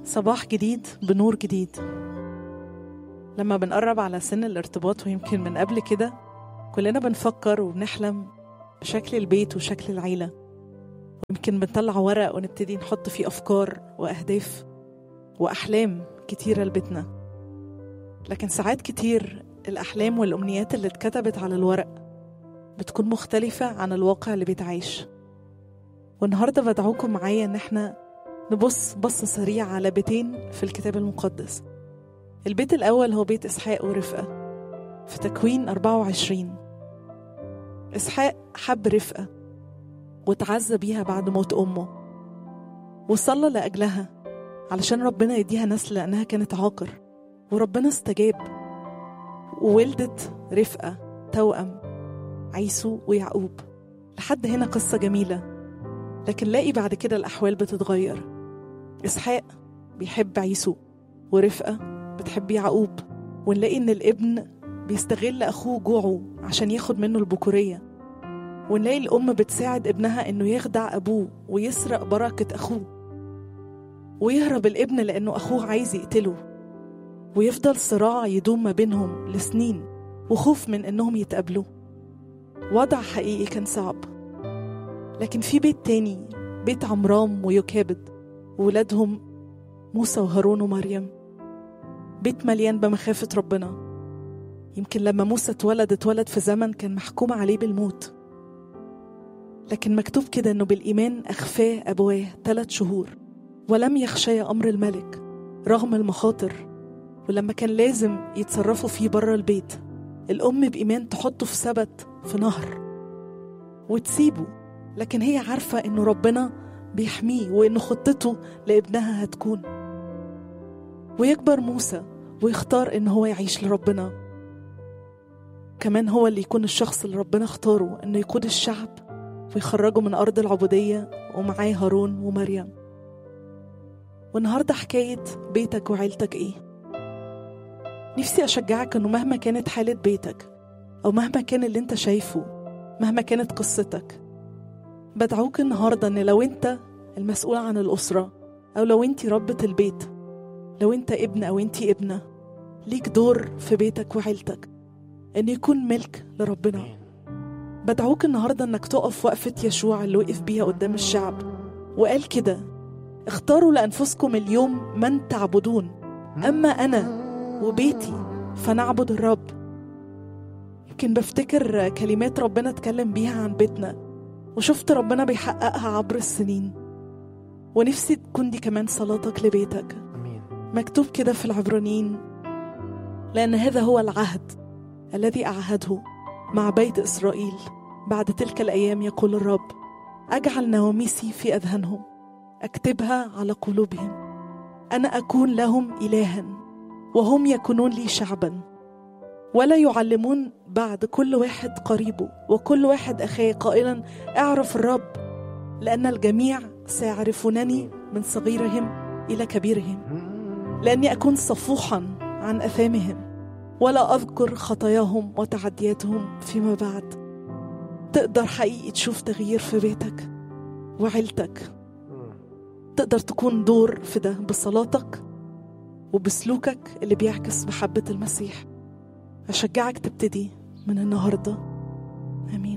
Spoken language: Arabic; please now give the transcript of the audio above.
صباح جديد بنور جديد. لما بنقرب على سن الارتباط ويمكن من قبل كده كلنا بنفكر وبنحلم بشكل البيت وشكل العيلة، ويمكن بنطلع ورق ونبتدي نحط فيه أفكار وأهداف وأحلام كتيرة لبيتنا. لكن ساعات كتير الأحلام والأمنيات اللي اتكتبت على الورق بتكون مختلفة عن الواقع اللي بيتعيش. والنهاردة بدعوكم معايا إن احنا نبص بصة سريعة على بيتين في الكتاب المقدس. البيت الأول هو بيت إسحاق ورفقة في تكوين 24. إسحاق حب رفقة وتعزى بيها بعد موت أمه، وصلى لأجلها علشان ربنا يديها نسل لأنها كانت عاقر، وربنا استجاب وولدت رفقة توأم عيسو ويعقوب. لحد هنا قصة جميلة، لكن لاقي بعد كده الأحوال بتتغير. إسحاق بيحب عيسو ورفقة بتحب يعقوب، ونلاقي إن الابن بيستغل أخوه جوعه عشان ياخد منه البكورية، ونلاقي الأم بتساعد ابنها إنه يخدع أبوه ويسرق بركة أخوه، ويهرب الابن لأنه أخوه عايز يقتله، ويفضل صراع يدوم ما بينهم لسنين وخوف من إنهم يتقابلوا. وضع حقيقي كان صعب. لكن في بيت تاني، بيت عمرام ويوكابد وولادهم موسى وهارون ومريم، بيت مليان بمخافة ربنا. يمكن لما موسى اتولد في زمن كان محكوم عليه بالموت، لكن مكتوب كده انه بالإيمان أخفاه أبواه 3 شهور ولم يخشى أمر الملك رغم المخاطر. ولما كان لازم يتصرفوا فيه بره البيت، الأم بإيمان تحطه في سبت في نهر وتسيبه، لكن هي عارفة إنه ربنا بيحميه وإنه خطته لابنها هتكون. ويكبر موسى ويختار إنه هو يعيش لربنا، كمان هو اللي يكون الشخص اللي ربنا اختاره إنه يقود الشعب ويخرجه من أرض العبودية، ومعاه هارون ومريم. والنهاردة حكاية بيتك وعيلتك إيه؟ نفسي أشجعك إنه مهما كانت حالة بيتك أو مهما كان اللي انت شايفه، مهما كانت قصتك، بدعوك النهاردة إن لو انت المسؤول عن الأسرة، أو لو انت ربة البيت، لو انت ابن أو انت ابنة، ليك دور في بيتك وعيلتك إن يكون ملك لربنا. بدعوك النهاردة إنك تقف وقفة يشوع اللي وقف بيها قدام الشعب وقال كده: اختاروا لأنفسكم اليوم من تعبدون، أما أنا وبيتي فنعبد الرب. يمكن بفتكر كلمات ربنا اتكلم بيها عن بيتنا وشفت ربنا بيحققها عبر السنين، ونفسي تكون دي كمان صلاتك لبيتك. مكتوب كده في العبرانيين: لأن هذا هو العهد الذي أعهده مع بيت إسرائيل بعد تلك الأيام، يقول الرب: أجعل نواميسي في أذهانهم، أكتبها على قلوبهم، أنا أكون لهم إلها وهم يكونون لي شعبا، ولا يعلمون بعد كل واحد قريبه وكل واحد أخيه قائلا: أعرف الرب، لأن الجميع سيعرفونني من صغيرهم إلى كبيرهم، لأني أكون صفوحا عن أثامهم ولا أذكر خطاياهم وتعدياتهم فيما بعد. تقدر حقيقي تشوف تغيير في بيتك وعيلتك، تقدر تكون دور في ده بصلاتك وبسلوكك اللي بيعكس محبة المسيح. أشجعك تبتدي من النهاردة. آمين.